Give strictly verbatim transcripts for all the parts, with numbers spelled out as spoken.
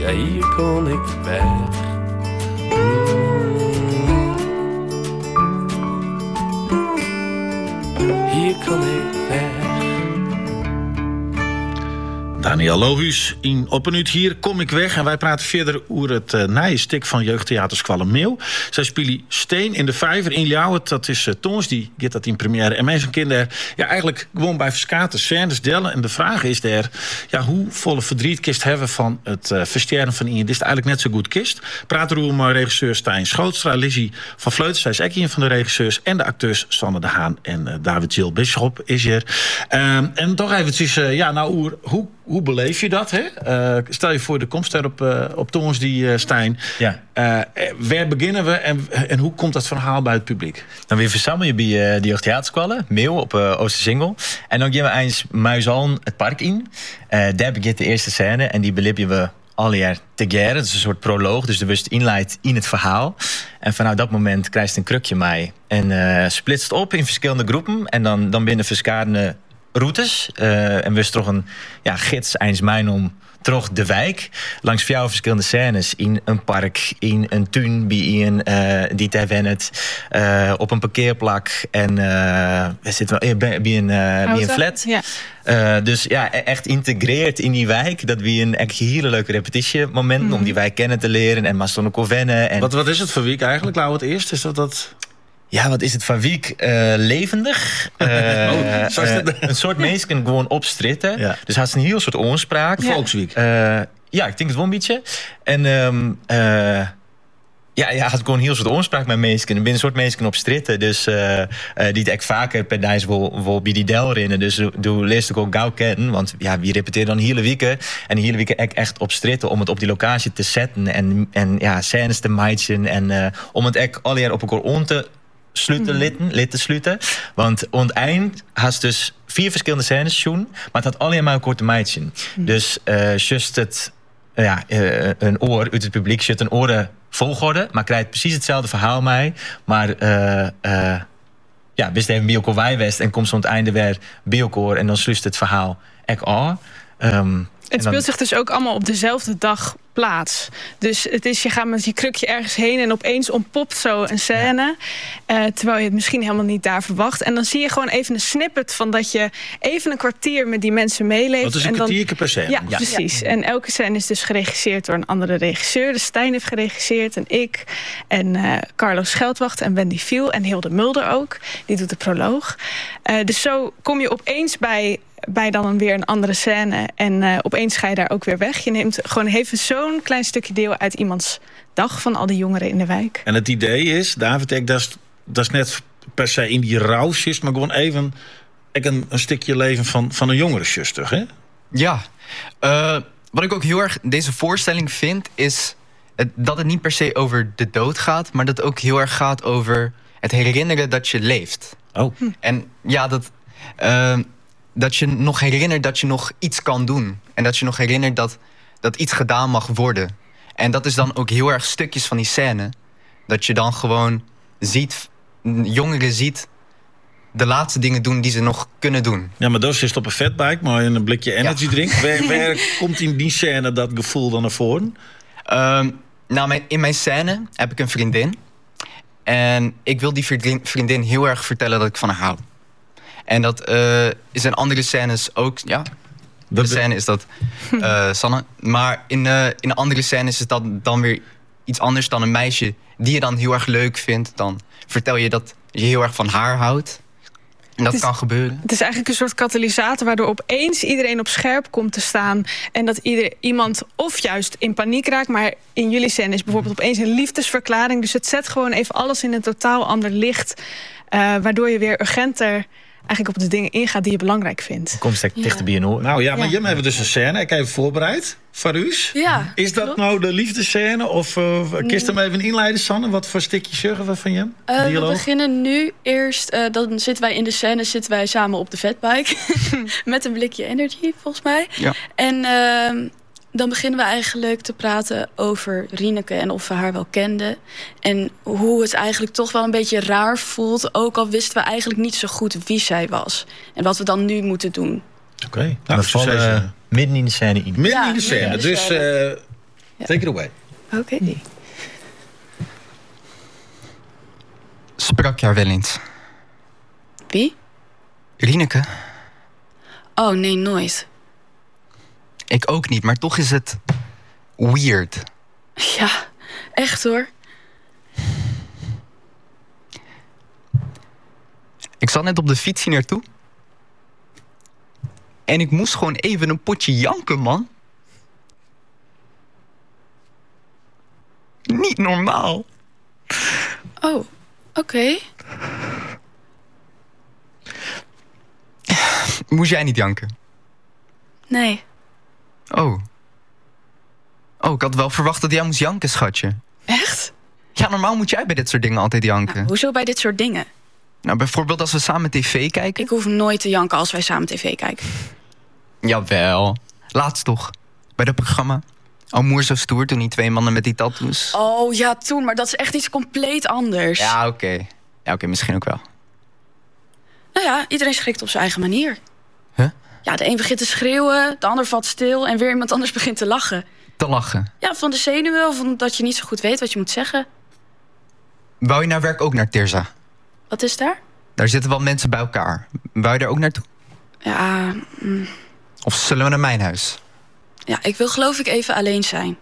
ja hier kon ik weg. Hier kon ik weg. Daniel Lohuus in Op een Uur hier kom ik weg. En wij praten verder over het uh, nieuwe stuk van Jeugdtheater Squallemeeuw. Zij spelen Steen in de Vijver in Ljouwert. Dat is uh, Toons, die gaat dat in première. En mensen kinderen ja, eigenlijk gewoon bij verskate scènes delen. En de vraag is daar, ja, hoe volle verdriet kist hebben van het uh, versterren van iemand. Is het eigenlijk net zo goed kist? Praten we over regisseur Stijn Schootstra, Lizzie van Vleuten. Zij is ook een van de regisseurs. En de acteurs Sanne de Haan en uh, David Jill Bisschop is hier. Uh, en toch eventjes, uh, ja, nou, hoe... hoe Hoe beleef je dat? Hè? Uh, stel je voor de komst er op, uh, op Toons, die uh, Stijn. Ja. Uh, waar beginnen we en, en hoe komt dat verhaal bij het publiek? Dan weer verzamel je bij uh, de Jeugdtheatersqualle, Meeuw op uh, Oostersingel. En dan gaan we eens Muisaln het park in. Uh, daar begint de eerste scène en die belibben we alle jaar te geren. Dat is een soort proloog, dus de wust inleidt in het verhaal. En vanuit dat moment krijgt het een krukje mij. En uh, splitst op in verschillende groepen. En dan, dan binnen verschillende routes. Uh, en we toch een ja, gids eens mijn om terug de wijk. Langs jou verschillende scènes. In een park, in een tuin, bij een uh, die ter wennet. Uh, op een parkeerplak. En uh, we zitten wel bij, bij, een, uh, bij een flat. Ja. Uh, dus ja, echt integreerd in die wijk. Dat we een echt hele leuke repetitiemoment mm-hmm. om die wijk kennen te leren. En maar zo ook wennen. En wat, wat is het voor week eigenlijk? Laten we het eerst. Is dat dat... Ja, wat is het van wiek? Uh, levendig. Uh, oh, uh, een soort mensen gewoon opstritten. Ja. Dus hij is een heel soort oorspraak. Ja. Volksweek. Uh, ja, ik denk het wel een beetje. En um, uh, ja, ja, had gewoon een heel soort oorspraak met mensen. En binnen een soort mensen op stritten. Dus uh, uh, die ik vaker per dijs wil, wil bij die del rennen. Dus doe leest ik ook gauw kennen. Want ja, wie repeteert dan hele weken. En die hele weken echt op stritten om het op die locatie te zetten. En, en ja, scènes te matchen. En uh, om het echt alle jaar op elkaar on te sluiten, litten, litten sluiten. Want aan het eind had dus vier verschillende scènes schoen, maar het had alleen maar een korte meidje. Mm. Dus uh, just het, uh, ja, uh, een oor uit het publiek, zit een oren volgorde, maar krijgt precies hetzelfde verhaal mee. Maar uh, uh, ja, best even Bielko Wijwest en komt zo aan het einde weer Bielko en dan sluit het verhaal echt aan. Um, het speelt dan zich dus ook allemaal op dezelfde dag plaats. Dus het is, je gaat met die krukje ergens heen en opeens ontpopt zo een scène. Ja. Uh, terwijl je het misschien helemaal niet daar verwacht. En dan zie je gewoon even een snippet van dat je even een kwartier met die mensen meeleeft. Dat is een en dan, kwartiertje per scène. Ja, ja, precies. Ja. En elke scène is dus geregisseerd door een andere regisseur. Dus Stijn heeft geregisseerd en ik. En uh, Carlo Scheldwacht en Wendy Viel. En Hilde Mulder ook. Die doet de proloog. Uh, dus zo kom je opeens bij... bij dan weer een andere scène. En uh, opeens ga je daar ook weer weg. Je neemt gewoon even zo'n klein stukje deel uit iemands dag van al die jongeren in de wijk. En het idee is, David, ik, dat, is, dat is net per se in die rouwsjes, maar gewoon even ik een, een stukje leven van, van een jongerenzuster, hè? Ja. Uh, wat ik ook heel erg deze voorstelling vind, is het, dat het niet per se over de dood gaat, maar dat het ook heel erg gaat over het herinneren dat je leeft. Oh. Hm. En ja, dat... Uh, dat je nog herinnert dat je nog iets kan doen. En dat je nog herinnert dat, dat iets gedaan mag worden. En dat is dan ook heel erg stukjes van die scène. Dat je dan gewoon ziet, jongeren ziet de laatste dingen doen die ze nog kunnen doen. Ja, maar dat is op een fatbike, maar in een blikje energy drink. Ja. Waar, waar komt in die scène dat gevoel dan naar voren? Um, nou, mijn, in mijn scène heb ik een vriendin. En ik wil die vriendin, vriendin heel erg vertellen dat ik van haar hou. En dat uh, is in andere scènes ook. Ja, de scène is dat uh, Sanne. Maar in, uh, in andere scènes is dat dan weer iets anders dan een meisje die je dan heel erg leuk vindt. Dan vertel je dat je heel erg van haar houdt. En dat is, kan gebeuren. Het is eigenlijk een soort katalysator waardoor opeens iedereen op scherp komt te staan. En dat ieder, iemand of juist in paniek raakt. Maar in jullie scène is bijvoorbeeld opeens een liefdesverklaring. Dus het zet gewoon even alles in een totaal ander licht. Uh, waardoor je weer urgenter eigenlijk op de dingen ingaat die je belangrijk vindt. Komt steeds ja. dichter bij je oor. Nou ja, maar ja. Jullie hebben dus een scène. Ik heb even voorbereid. Farus. Ja, is dat klopt. Nou de liefdescène? Of uh, kist hem even inleiden, Sanne? Wat voor stukje zeggen we van je? Uh, we beginnen nu eerst. Uh, dan zitten wij in de scène zitten wij samen op de fatbike. Met een blikje energy, volgens mij. Ja. En uh, dan beginnen we eigenlijk te praten over Rieneke en of we haar wel kenden. En hoe het eigenlijk toch wel een beetje raar voelt. Ook al wisten we eigenlijk niet zo goed wie zij was. En wat we dan nu moeten doen. Oké. Okay. Nou, we vallen uh, midden in de scène in. Midden ja, in de scène. In de dus scène. Uh, Take it away. Oké. Hm. Sprak je haar wel eens? Wie? Rieneke? Oh, nee, nooit. Ik ook niet, maar toch is het weird. Ja, echt hoor. Ik zat net op de fiets hier naartoe. En ik moest gewoon even een potje janken, man. Niet normaal. Oh, oké. Okay. Moest jij niet janken? Nee. Oh. Oh, ik had wel verwacht dat jij moest janken, schatje. Echt? Ja, normaal moet jij bij dit soort dingen altijd janken. Nou, hoezo bij dit soort dingen? Nou, bijvoorbeeld als we samen tv kijken. Ik hoef nooit te janken als wij samen tv kijken. Jawel. Laatst toch. Bij dat programma. Amour zo stoer, toen die twee mannen met die tattoos. Oh ja, toen, maar dat is echt iets compleet anders. Ja, oké. Okay. Ja, oké, okay, misschien ook wel. Nou ja, iedereen schrikt op zijn eigen manier. Huh? Ja, de een begint te schreeuwen, de ander valt stil en weer iemand anders begint te lachen. Te lachen? Ja, van de zenuwen of omdat je niet zo goed weet wat je moet zeggen. Wou je naar werk ook naar Tirza? Wat is daar? Daar zitten wel mensen bij elkaar. Wou je daar ook naartoe? Ja, mm. Of zullen we naar mijn huis? Ja, ik wil geloof ik even alleen zijn.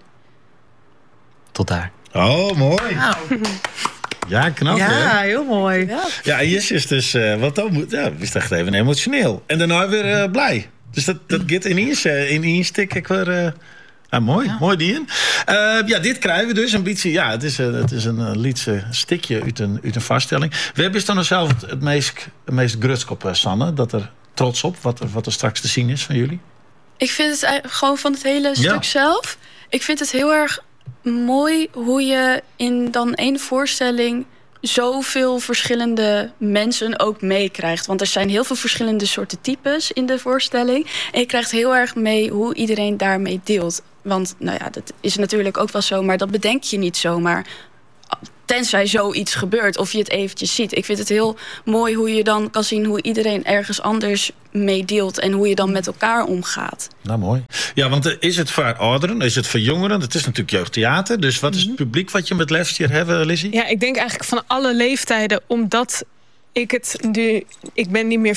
Tot daar. Oh, mooi. Nou. Ja, knap, Ja, hè? heel mooi. Ja. Ja, en Jess is dus, uh, wat dan moet, ja, is echt even emotioneel. En daarna weer uh, blij. Dus dat, dat gaat ineens, uh, ineens tik ik weer... Uh, ah, mooi, ja. mooi Dien. Uh, ja, dit krijgen we dus een beetje... Ja, het is, uh, het is een uh, liedse stikje uit een, uit een vaststelling. We hebben dan zelf het, het meest, het meest grutsk op, uh, Sanne. Dat er trots op, wat er, wat er straks te zien is van jullie. Ik vind het gewoon van het hele stuk ja. zelf... Ik vind het heel erg mooi hoe je in dan één voorstelling... zoveel verschillende mensen ook meekrijgt. Want er zijn heel veel verschillende soorten types in de voorstelling. En je krijgt heel erg mee hoe iedereen daarmee deelt. Want nou ja, dat is natuurlijk ook wel zo, maar dat bedenk je niet zomaar. Tenzij zoiets gebeurt of je het eventjes ziet. Ik vind het heel mooi hoe je dan kan zien hoe iedereen ergens anders meedeelt en hoe je dan met elkaar omgaat. Nou, mooi. Ja, want uh, is het voor ouderen, is het voor jongeren? Het is natuurlijk jeugdtheater. Dus wat is het publiek wat je met les hier hebt, Lizzie? Ja, ik denk eigenlijk van alle leeftijden, omdat ik het nu... Ik ben niet meer